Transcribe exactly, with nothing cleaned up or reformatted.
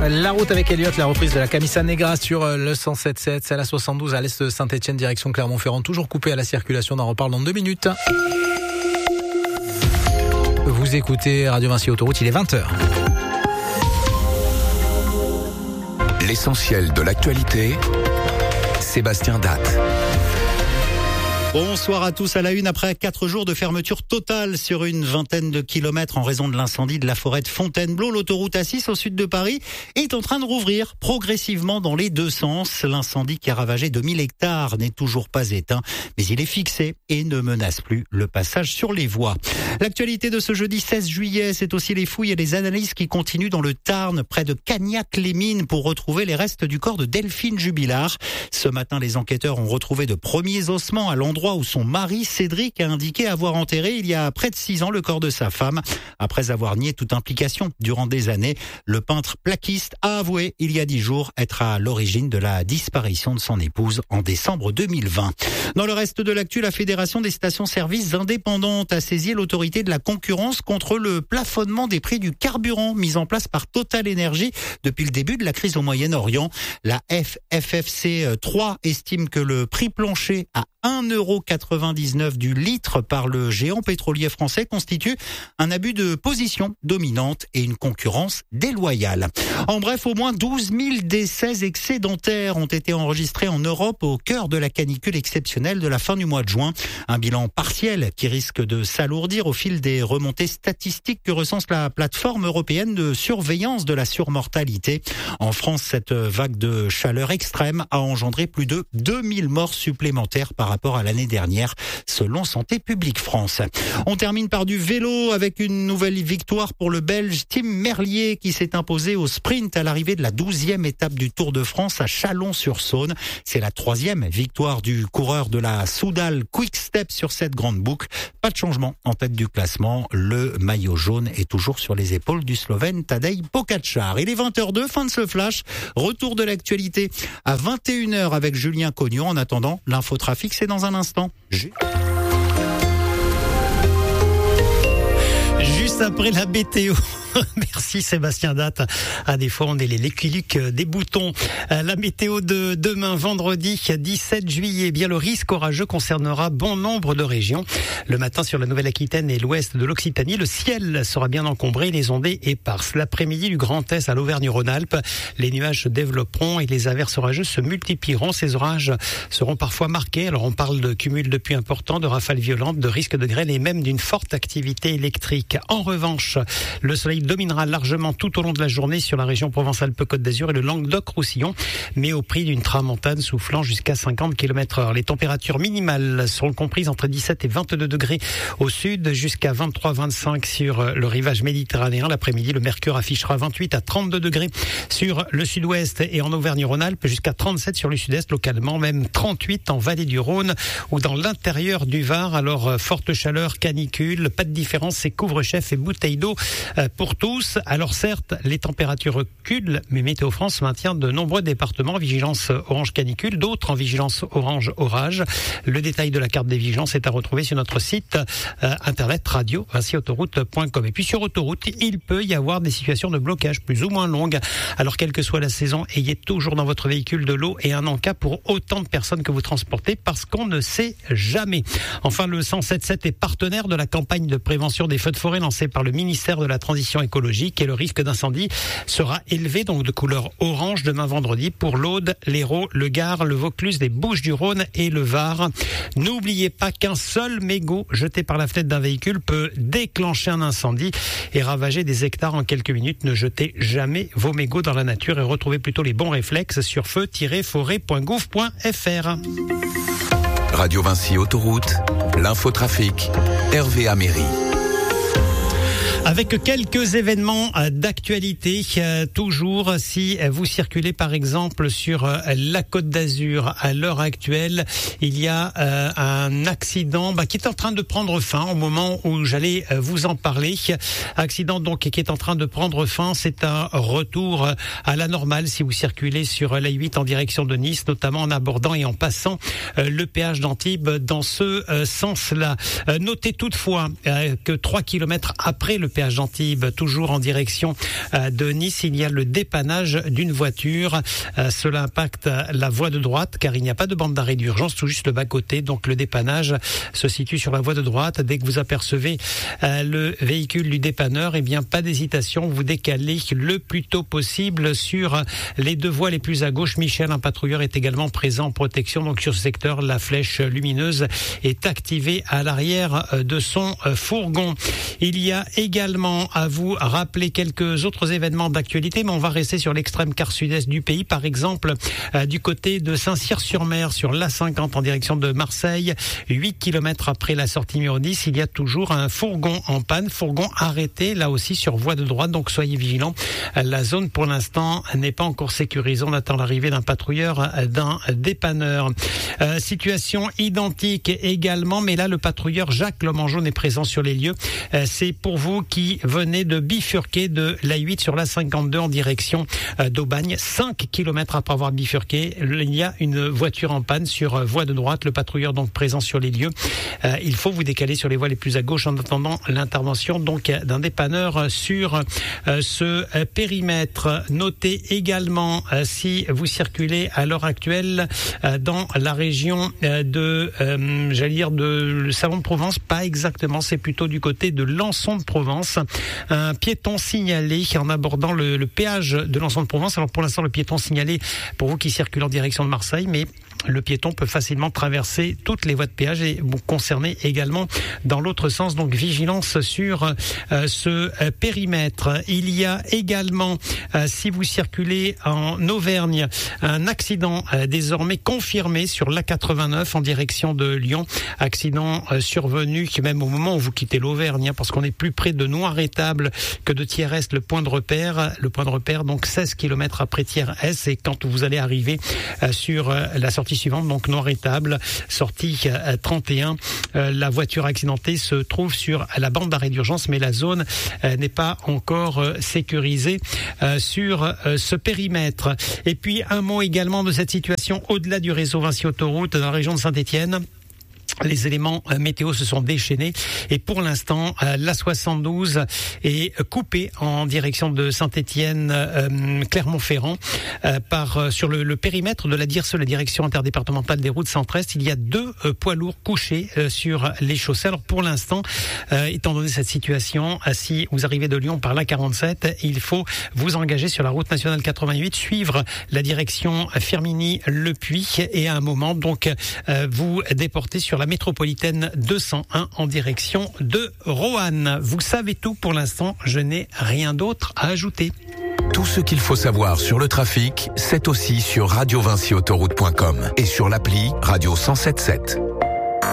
La route avec Elliot, la reprise de la Camisa Negra sur le cent sept sept, celle à soixante-douze à l'est de Saint-Etienne, direction Clermont-Ferrand, toujours coupée à la circulation. On en reparle dans deux minutes. Vous écoutez Radio Vinci Autoroute, il est vingt heures. L'essentiel de l'actualité, Sébastien Datte. Bonsoir à tous. À la une, après quatre jours de fermeture totale sur une vingtaine de kilomètres en raison de l'incendie de la forêt de Fontainebleau, l'autoroute A six au sud de Paris est en train de rouvrir progressivement dans les deux sens. L'incendie qui a ravagé deux mille hectares n'est toujours pas éteint, mais il est fixé et ne menace plus le passage sur les voies. L'actualité de ce jeudi seize juillet, c'est aussi les fouilles et les analyses qui continuent dans le Tarn, près de Cagnac-les-Mines, pour retrouver les restes du corps de Delphine Jubilard. Ce matin, les enquêteurs ont retrouvé de premiers ossements à l'endroit où son mari Cédric a indiqué avoir enterré il y a près de six ans le corps de sa femme. Après avoir nié toute implication durant des années, le peintre plaquiste a avoué il y a dix jours être à l'origine de la disparition de son épouse en décembre deux mille vingt. Dans le reste de l'actu, la Fédération des stations-service indépendantes a saisi l'autorité de la concurrence contre le plafonnement des prix du carburant mis en place par Total Energy depuis le début de la crise au Moyen-Orient. La F F F C trois estime que le prix plancher à un euro quatre-vingt-dix-neuf du litre par le géant pétrolier français constitue un abus de position dominante et une concurrence déloyale. En bref, au moins douze mille décès excédentaires ont été enregistrés en Europe au cœur de la canicule exceptionnelle de la fin du mois de juin. Un bilan partiel qui risque de s'alourdir au fil des remontées statistiques que recense la plateforme européenne de surveillance de la surmortalité. En France, cette vague de chaleur extrême a engendré plus de deux mille morts supplémentaires par rapport à l'année dernière, selon Santé publique France. On termine par du vélo avec une nouvelle victoire pour le Belge Tim Merlier qui s'est imposé au sprint à l'arrivée de la douzième étape du Tour de France à Chalon-sur-Saône. C'est la troisième victoire du coureur de la Soudal Quick Step sur cette grande boucle. Pas de changement en tête du classement. Le maillot jaune est toujours sur les épaules du Slovène Tadej Pogačar. Il est vingt heures deux, fin de ce flash. Retour de l'actualité à vingt et une heures avec Julien Cognon. En attendant, l'infotrafic, c'est dans un instant. Juste après la météo. Merci Sébastien Datte. À des fois, on est les l'équilique des boutons. La météo de demain, vendredi dix-sept juillet. Bien, le risque orageux concernera bon nombre de régions. Le matin, sur la Nouvelle-Aquitaine et l'ouest de l'Occitanie, le ciel sera bien encombré, les ondées éparses. L'après-midi, du Grand Est à l'Auvergne-Rhône-Alpes, les nuages se développeront et les averses orageuses se multiplieront. Ces orages seront parfois marqués. Alors, on parle de cumul de pluie important, de rafales violentes, de risques de grêle et même d'une forte activité électrique. En revanche, le soleil dominera largement tout au long de la journée sur la région Provence-Alpes-Côte d'Azur et le Languedoc-Roussillon, mais au prix d'une tramontane soufflant jusqu'à cinquante kilomètres heure. Les températures minimales seront comprises entre dix-sept et vingt-deux degrés au sud, jusqu'à vingt-trois à vingt-cinq sur le rivage méditerranéen. L'après-midi, le mercure affichera vingt-huit à trente-deux degrés sur le sud-ouest et en Auvergne-Rhône-Alpes, jusqu'à trente-sept sur le sud-est, localement même trente-huit en vallée du Rhône ou dans l'intérieur du Var. Alors, forte chaleur, canicule, pas de différence, c'est couvre-chef et bouteille d'eau pour tous. Alors certes, les températures reculent, mais Météo France maintient de nombreux départements en vigilance orange canicule, d'autres en vigilance orange orage. Le détail de la carte des vigilances est à retrouver sur notre site euh, internet radio vinci autoroute point com. Et puis sur autoroute, il peut y avoir des situations de blocage plus ou moins longues. Alors quelle que soit la saison, ayez toujours dans votre véhicule de l'eau et un en-cas pour autant de personnes que vous transportez, parce qu'on ne sait jamais. Enfin, le cent sept sept est partenaire de la campagne de prévention des feux de forêt lancée par le ministère de la Transition écologique, et le risque d'incendie sera élevé, donc de couleur orange, demain vendredi pour l'Aude, l'Hérault, le Gard, le Vaucluse, les Bouches-du-Rhône et le Var. N'oubliez pas qu'un seul mégot jeté par la fenêtre d'un véhicule peut déclencher un incendie et ravager des hectares en quelques minutes. Ne jetez jamais vos mégots dans la nature et retrouvez plutôt les bons réflexes sur feu tiret forêt point gouv point f r. Radio Vinci Autoroute, l'infotrafic, Hervé Améry. Avec quelques événements d'actualité, toujours si vous circulez par exemple sur la Côte d'Azur à l'heure actuelle, il y a un accident bah, qui est en train de prendre fin au moment où j'allais vous en parler. Accident donc qui est en train de prendre fin, c'est un retour à la normale si vous circulez sur l'A huit en direction de Nice, notamment en abordant et en passant le péage d'Antibes dans ce sens-là. Notez toutefois que trois kilomètres après le péage d'Antibes, toujours en direction de Nice. Il y a le dépannage d'une voiture. Cela impacte la voie de droite car il n'y a pas de bande d'arrêt d'urgence, tout juste le bas-côté. Donc le dépannage se situe sur la voie de droite. Dès que vous apercevez le véhicule du dépanneur, eh bien pas d'hésitation, vous décalez le plus tôt possible sur les deux voies les plus à gauche. Michel, un patrouilleur, est également présent en protection. Donc sur ce secteur, la flèche lumineuse est activée à l'arrière de son fourgon. Il y a également à vous rappeler quelques autres événements d'actualité, mais on va rester sur l'extrême quart sud-est du pays. Par exemple, euh, du côté de Saint-Cyr-sur-Mer, sur l'A cinquante en direction de Marseille, huit kilomètres après la sortie numéro dix, il y a toujours un fourgon en panne, fourgon arrêté là aussi sur voie de droite, donc soyez vigilants. La zone pour l'instant n'est pas encore sécurisée. On attend l'arrivée d'un patrouilleur, d'un dépanneur. Euh, situation identique également, mais là le patrouilleur Jacques Lomangeon est présent sur les lieux. Euh, c'est pour vous qui venez de bifurquer de l'A huit sur l'A cinquante-deux en direction euh, d'Aubagne. cinq kilomètres après avoir bifurqué, il y a une voiture en panne sur euh, voie de droite. Le patrouilleur donc présent sur les lieux. Euh, il faut vous décaler sur les voies les plus à gauche en attendant l'intervention donc d'un dépanneur sur euh, ce euh, périmètre. Notez également euh, si vous circulez à l'heure actuelle euh, dans la région euh, de, euh, j'allais dire de le Salon de Provence, pas exactement, c'est plutôt du côté de Lançon de Provence. Un piéton signalé en abordant le, le péage de Lançon de Provence. Alors pour l'instant, le piéton signalé pour vous qui circulez en direction de Marseille, mais le piéton peut facilement traverser toutes les voies de péage et vous concerner également dans l'autre sens. Donc vigilance sur euh, ce euh, périmètre. Il y a également, euh, si vous circulez en Auvergne, un accident euh, désormais confirmé sur l'A quatre-vingt-neuf en direction de Lyon. Accident euh, survenu même au moment où vous quittez l'Auvergne, hein, parce qu'on est plus près de Noir-Étable que de Thiers-Est, le point de repère. Le point de repère, donc seize kilomètres après Thiers-Est, et quand vous allez arriver euh, sur euh, la sortie suivante, donc Noir-Étable, sortie euh, trente et un, euh, la voiture accidentée se trouve sur la bande d'arrêt d'urgence, mais la zone euh, n'est pas encore euh, sécurisée euh, sur euh, ce périmètre. Et puis un mot également de cette situation au-delà du réseau Vinci Autoroute dans la région de Saint-Étienne. Les éléments météo se sont déchaînés et pour l'instant, l'A soixante-douze est coupée en direction de Saint-Étienne, euh, Clermont-Ferrand, euh, par sur le, le périmètre de la D I R S E, la direction interdépartementale des routes centre-est. Il y a deux euh, poids lourds couchés euh, sur les chaussées. Alors pour l'instant, euh, étant donné cette situation, si vous arrivez de Lyon par l'A quarante-sept, il faut vous engager sur la route nationale quatre-vingt-huit, suivre la direction Firminy-Le Puy et à un moment donc euh, vous déporter sur la métropolitaine deux cent un en direction de Roanne. Vous savez tout pour l'instant, je n'ai rien d'autre à ajouter. Tout ce qu'il faut savoir sur le trafic, c'est aussi sur radio vinci autoroute point com et sur l'appli Radio cent sept sept.